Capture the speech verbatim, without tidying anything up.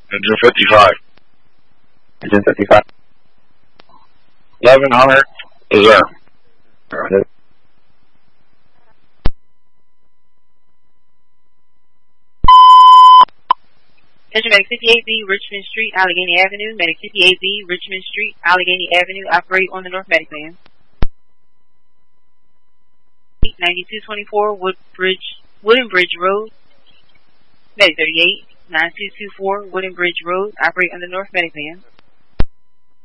Engine fifty-five. Engine fifty-five. eleven hundred is there. Affirmative. Engine Medic fifty-eight B, Richmond Street, Allegheny Avenue. Medic fifty-eight B, Richmond Street, Allegheny Avenue. Operate on the North Medic van. ninety-two twenty-four, Woodbridge, Wooden Bridge Road. Medic thirty-eight, nine two two four, Wooden Bridge Road. Operate on the North Medic van.